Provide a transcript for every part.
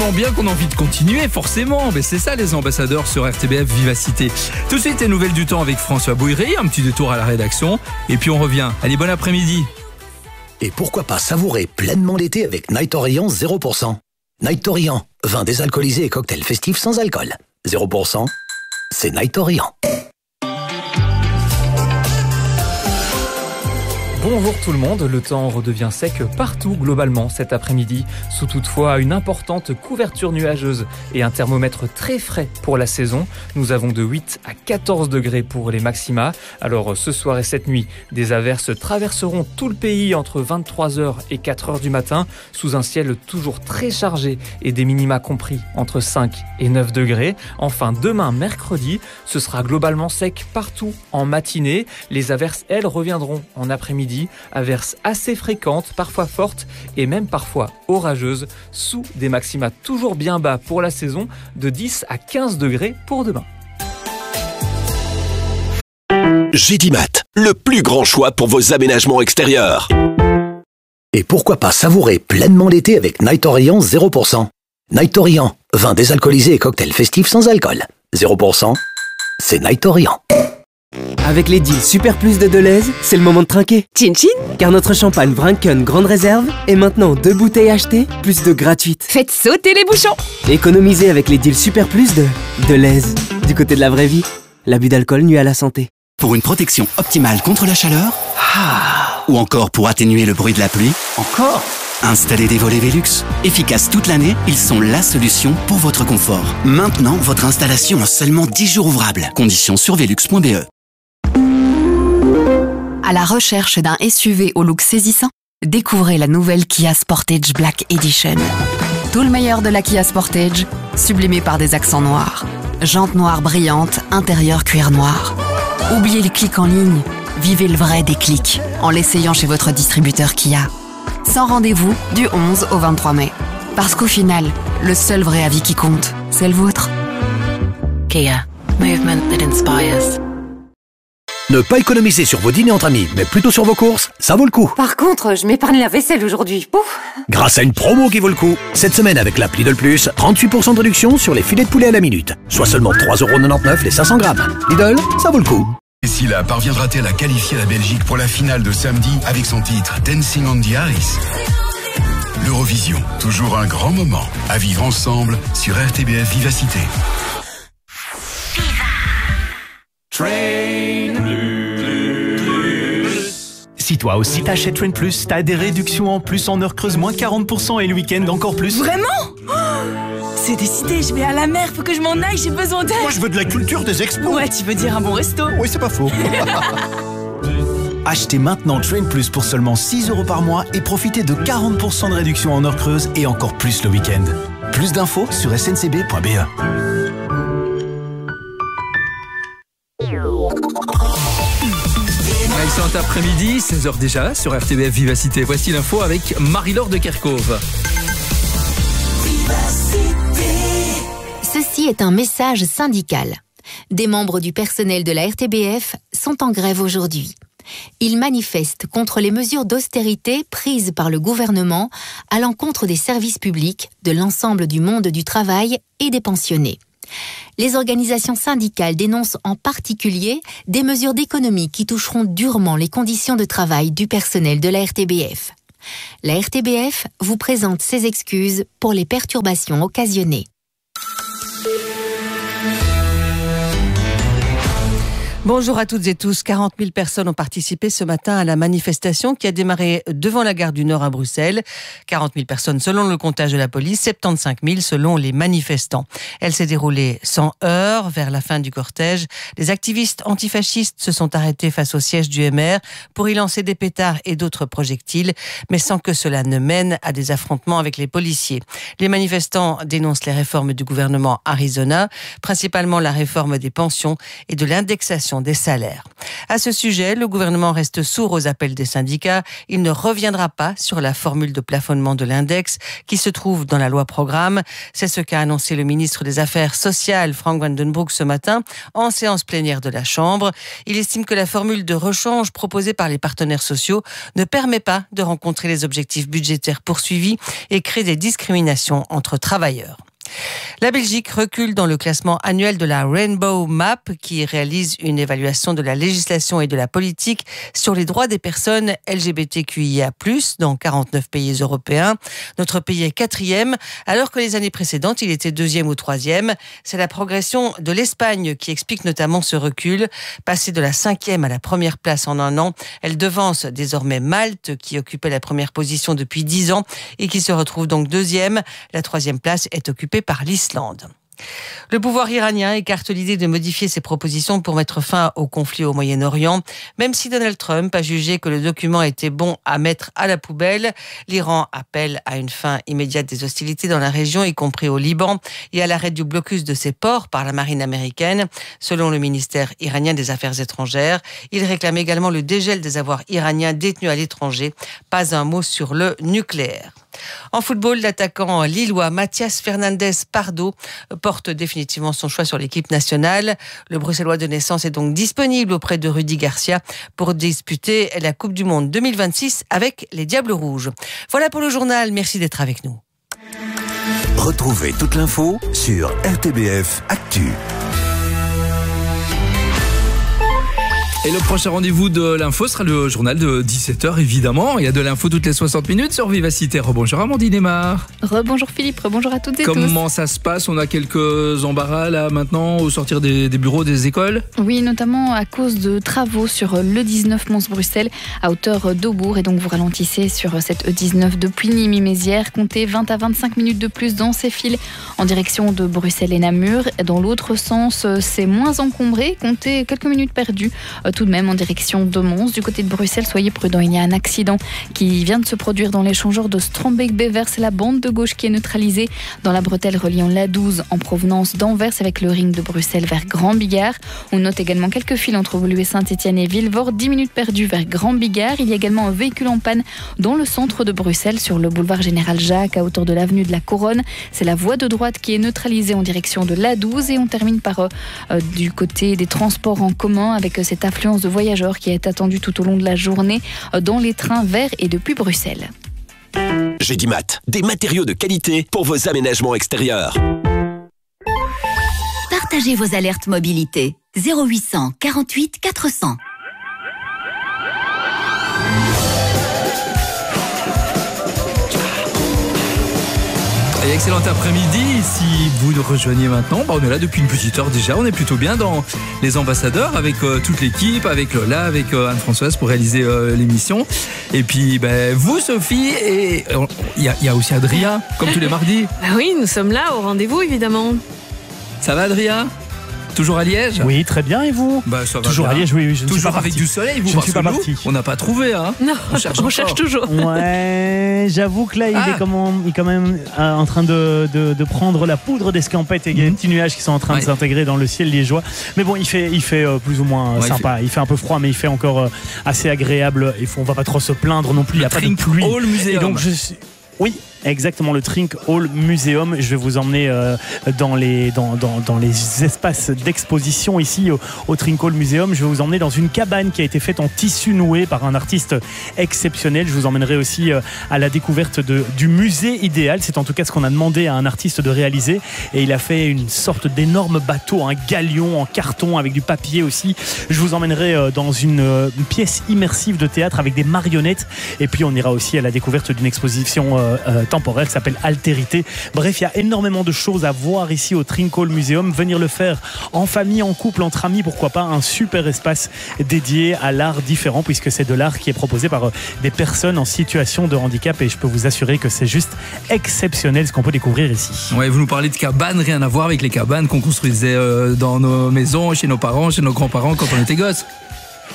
tellement bien qu'on a envie de continuer, forcément. Mais c'est ça les ambassadeurs sur RTBF Vivacité. Tout de suite, les nouvelles du temps avec François Bouillerie, un petit détour à la rédaction. Et puis on revient. Allez, bon après-midi. Et pourquoi pas savourer pleinement l'été avec Night Orient 0%. Night Orient, vin désalcoolisé et cocktail festif sans alcool. 0%, c'est Night Orient. Bonjour tout le monde, le temps redevient sec partout globalement cet après-midi, sous toutefois une importante couverture nuageuse et un thermomètre très frais pour la saison. Nous avons de 8 à 14 degrés pour les maxima. Alors ce soir et cette nuit, des averses traverseront tout le pays entre 23h et 4h du matin, sous un ciel toujours très chargé et des minima compris entre 5 et 9 degrés. Enfin demain mercredi, ce sera globalement sec partout en matinée. Les averses, elles, reviendront en après-midi. Averses assez fréquentes, parfois fortes et même parfois orageuses, sous des maxima toujours bien bas pour la saison, de 10 à 15 degrés pour demain. Gédimat, le plus grand choix pour vos aménagements extérieurs. Et pourquoi pas savourer pleinement l'été avec Night Orient 0%. Night Orient, vin désalcoolisé et cocktail festif sans alcool. 0%, c'est Night Orient. Avec les deals Super Plus de Deleuze, c'est le moment de trinquer. Chin chin. Car notre champagne Vrinken Grande Réserve est maintenant 2 bouteilles achetées, plus 2 gratuites. Faites sauter les bouchons. Économisez avec les deals Super Plus de Deleuze. Du côté de la vraie vie, l'abus d'alcool nuit à la santé. Pour une protection optimale contre la chaleur, ou encore pour atténuer le bruit de la pluie, installez des volets Velux. Efficaces toute l'année, ils sont la solution pour votre confort. Maintenant, votre installation en seulement 10 jours ouvrables. Conditions sur velux.be. À la recherche d'un SUV au look saisissant, découvrez la nouvelle Kia Sportage Black Edition. Tout le meilleur de la Kia Sportage, sublimé par des accents noirs. Jantes noires brillantes, intérieur cuir noir. Oubliez les clics en ligne, vivez le vrai déclic en l'essayant chez votre distributeur Kia. Sans rendez-vous du 11 au 23 mai. Parce qu'au final, le seul vrai avis qui compte, c'est le vôtre. Kia. Movement that inspires. Ne pas économiser sur vos dîners entre amis, mais plutôt sur vos courses, ça vaut le coup. Par contre, je m'épargne la vaisselle aujourd'hui. Pouf. Grâce à une promo qui vaut le coup. Cette semaine avec l'app Lidl Plus, 38% de réduction sur les filets de poulet à la minute. Soit seulement 3,99€ les 500 grammes. Lidl, ça vaut le coup. Priscilla parviendra-t-elle à qualifier la Belgique pour la finale de samedi avec son titre Dancing on the Ice? L'Eurovision, toujours un grand moment à vivre ensemble sur RTBF Vivacité. Si toi aussi t'achètes Train Plus, t'as des réductions en plus en heures creuses, moins 40% et le week-end encore plus. Vraiment? C'est décidé, je vais à la mer, faut que je m'en aille, j'ai besoin d'aide. Moi je veux de la culture, des expos. Ouais, tu veux dire un bon resto? Oui, c'est pas faux. Achetez maintenant Train Plus pour seulement 6€ par mois et profitez de 40% de réduction en heures creuses et encore plus le week-end. Plus d'infos sur sncb.be. Excellent après-midi, 16h déjà sur RTBF Vivacité. Voici l'info avec Marie-Laure de Kerkhove. Ceci est un message syndical. Des membres du personnel de la RTBF sont en grève aujourd'hui. Ils manifestent contre les mesures d'austérité prises par le gouvernement à l'encontre des services publics, de l'ensemble du monde du travail et des pensionnés. Les organisations syndicales dénoncent en particulier des mesures d'économie qui toucheront durement les conditions de travail du personnel de la RTBF. La RTBF vous présente ses excuses pour les perturbations occasionnées. Bonjour à toutes et tous. 40 000 personnes ont participé ce matin à la manifestation qui a démarré devant la gare du Nord à Bruxelles. 40 000 personnes selon le comptage de la police, 75 000 selon les manifestants. Elle s'est déroulée sans heurts. Vers la fin du cortège, les activistes antifascistes se sont arrêtés face au siège du MR pour y lancer des pétards et d'autres projectiles, mais sans que cela ne mène à des affrontements avec les policiers. Les manifestants dénoncent les réformes du gouvernement Arizona, principalement la réforme des pensions et de l'indexation l'augmentation des salaires. À ce sujet, le gouvernement reste sourd aux appels des syndicats. Il ne reviendra pas sur la formule de plafonnement de l'index qui se trouve dans la loi programme. C'est ce qu'a annoncé le ministre des Affaires sociales, Frank van den Broek, ce matin, en séance plénière de la Chambre. Il estime que la formule de rechange proposée par les partenaires sociaux ne permet pas de rencontrer les objectifs budgétaires poursuivis et crée des discriminations entre travailleurs. La Belgique recule dans le classement annuel de la Rainbow Map qui réalise une évaluation de la législation et de la politique sur les droits des personnes LGBTQIA+, dans 49 pays européens. Notre pays est 4e, alors que les années précédentes, il était 2e ou 3e. C'est la progression de l'Espagne qui explique notamment ce recul. Passée de la 5e à la première place en un an, elle devance désormais Malte qui occupait la première position depuis 10 ans et qui se retrouve donc 2e. La 3e place est occupée par l'Islande. Le pouvoir iranien écarte l'idée de modifier ses propositions pour mettre fin au conflit au Moyen-Orient. Même si Donald Trump a jugé que le document était bon à mettre à la poubelle, l'Iran appelle à une fin immédiate des hostilités dans la région, y compris au Liban, et à l'arrêt du blocus de ses ports par la marine américaine. Selon le ministère iranien des Affaires étrangères, il réclame également le dégel des avoirs iraniens détenus à l'étranger. Pas un mot sur le nucléaire. En football, l'attaquant lillois Mathias Fernandez Pardo porte définitivement son choix sur l'équipe nationale. Le Bruxellois de naissance est donc disponible auprès de Rudy Garcia pour disputer la Coupe du Monde 2026 avec les Diables Rouges. Voilà pour le journal, merci d'être avec nous. Retrouvez toute l'info sur RTBF Actu. Et le prochain rendez-vous de l'info sera le journal de 17h, évidemment. Il y a de l'info toutes les 60 minutes sur Vivacité. Rebonjour Amandine Aymar. Rebonjour Philippe, rebonjour à toutes et tous. Comment ça se passe? On a quelques embarras là maintenant au sortir des bureaux des écoles? Oui, notamment à cause de travaux sur l'E19 Mons-Bruxelles à hauteur d'Aubourg. Et donc vous ralentissez sur cette E19 depuis Nîmes-Mézières. Comptez 20 à 25 minutes de plus dans ces fils en direction de Bruxelles et Namur. Dans l'autre sens, c'est moins encombré. Comptez quelques minutes perdues. Tout de même en direction de Mons. Du côté de Bruxelles, soyez prudents, il y a un accident qui vient de se produire dans l'échangeur de Strombeek-Bevers. C'est la bande de gauche qui est neutralisée dans la bretelle reliant l'A12 en provenance d'Anvers avec le ring de Bruxelles vers Grand-Bigard. On note également quelques files entre Woluwe Saint-Étienne et Vilvoorde, 10 minutes perdues vers Grand-Bigard. Il y a également un véhicule en panne dans le centre de Bruxelles sur le boulevard Général Jacques à hauteur de l'avenue de la Couronne. C'est la voie de droite qui est neutralisée en direction de l'A12 et on termine par du côté des transports en commun avec cette affluence de voyageurs qui est attendue tout au long de la journée dans les trains vers et depuis Bruxelles. Gédimat, des matériaux de qualité pour vos aménagements extérieurs. Partagez vos alertes mobilité. 0800 48 400. Et excellent après-midi, si vous nous rejoignez maintenant, on est là depuis une petite heure déjà, on est plutôt bien dans les ambassadeurs avec toute l'équipe, avec Lola, avec Anne-Françoise pour réaliser l'émission. Et puis vous Sophie, et il y a aussi Adrien, comme tous les mardis. Oui, nous sommes là au rendez-vous évidemment. Ça va Adrien ? Toujours à Liège? Oui, très bien, et vous? Ça va toujours bien. à Liège, oui, je ne toujours suis pas avec parti. Du soleil, vous, je ne suis pas nous, parti. On n'a pas trouvé, hein? Non, on cherche toujours. Ouais, j'avoue que là, il est quand même en train de prendre la poudre d'escampette et il y a des petits nuages qui sont en train de s'intégrer dans le ciel liégeois. Mais bon, il fait plus ou moins sympa. Il fait un peu froid, mais il fait encore assez agréable. On va pas trop se plaindre non plus. Il n'y a pas de pluie. Hall Museum. Et donc oui, exactement, le Trink Hall Museum. Je vais vous emmener dans les espaces d'exposition ici au Trink Hall Museum. Je vais vous emmener dans une cabane qui a été faite en tissu noué par un artiste exceptionnel. Je vous emmènerai aussi à la découverte du musée idéal. C'est en tout cas ce qu'on a demandé à un artiste de réaliser. Et il a fait une sorte d'énorme bateau, un galion en carton avec du papier aussi. Je vous emmènerai dans une pièce immersive de théâtre avec des marionnettes. Et puis on ira aussi à la découverte d'une exposition temporaire qui s'appelle Altérité. Bref, il y a énormément de choses à voir ici au Trink Hall Museum. Venir le faire en famille, en couple, entre amis, pourquoi pas. Un super espace dédié à l'art différent, puisque c'est de l'art qui est proposé par des personnes en situation de handicap, et je peux vous assurer que c'est juste exceptionnel ce qu'on peut découvrir ici. Ouais, vous nous parlez de cabanes, rien à voir avec les cabanes qu'on construisait dans nos maisons, chez nos parents, chez nos grands-parents quand on était gosses.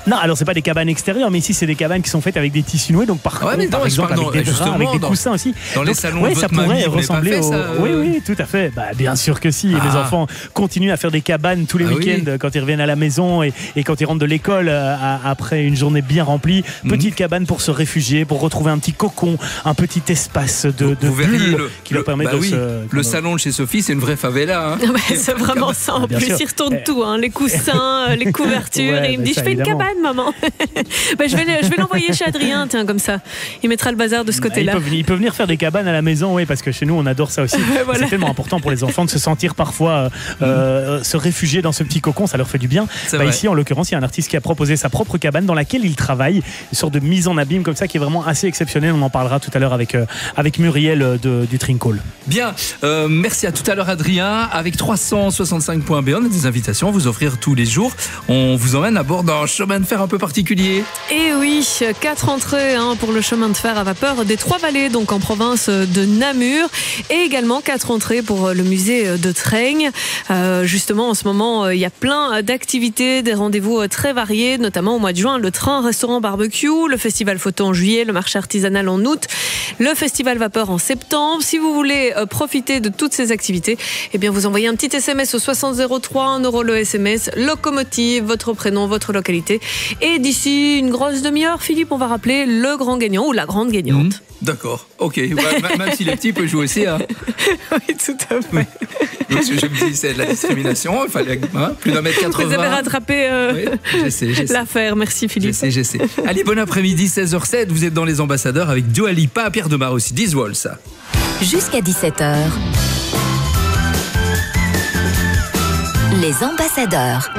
Non, alors c'est pas des cabanes extérieures, mais ici c'est des cabanes qui sont faites avec des tissus noués, donc par exemple avec des draps, avec des coussins aussi. Dans les salons de ça votre pourrait mamie, ressembler au... Oui, tout à fait. Bah, bien sûr que si. Les enfants continuent à faire des cabanes tous les week-ends quand ils reviennent à la maison et quand ils rentrent de l'école après une journée bien remplie. Petite cabane pour se réfugier, pour retrouver un petit cocon, un petit espace de bulle qui leur permet de se... Le salon de chez Sophie, c'est une vraie favela. Hein. C'est vraiment ça. En plus, il retourne tout, hein, les coussins, les couvertures. Et il me dit, je fais une cabane, maman. Je vais l'envoyer chez Adrien, tiens, comme ça. Il mettra le bazar de ce côté-là. Il peut venir faire des cabanes à la maison, oui, parce que chez nous, on adore ça aussi. Voilà. C'est tellement important pour les enfants de se sentir parfois se réfugier dans ce petit cocon, ça leur fait du bien. Ici, en l'occurrence, il y a un artiste qui a proposé sa propre cabane dans laquelle il travaille, une sorte de mise en abîme comme ça qui est vraiment assez exceptionnelle. On en parlera tout à l'heure avec Muriel du Trinkall. Bien, merci à tout à l'heure Adrien. Avec 365 points B, on a des invitations à vous offrir tous les jours. On vous emmène à bord d'un chemin de fer un peu particulier. Et oui, 4 entrées pour le chemin de fer à vapeur des Trois-Vallées, donc en province de Namur, et également 4 entrées pour le musée de Treigne. Justement, en ce moment, il y a plein d'activités, des rendez-vous très variés, notamment au mois de juin, le train, restaurant, barbecue, le festival photo en juillet, le marché artisanal en août, le festival vapeur en septembre. Si vous voulez profiter de toutes ces activités, eh bien vous envoyez un petit SMS au 6003, 1 € le SMS, locomotive, votre prénom, votre localité. Et d'ici une grosse demi-heure, Philippe, on va rappeler le grand gagnant ou la grande gagnante. D'accord, ok. Même si les petits peuvent jouer aussi. Hein. Oui, tout à fait. Donc, je me dis, c'est de la discrimination. Il fallait plus d'un mètre 80. Vous avez rattrapé l'affaire. Merci Philippe. J'essaie. Allez, bon après-midi, 16h07. Vous êtes dans Les Ambassadeurs avec Dua Lipa, Pierre Demar aussi, 10 Walls. Jusqu'à 17h. Les Ambassadeurs.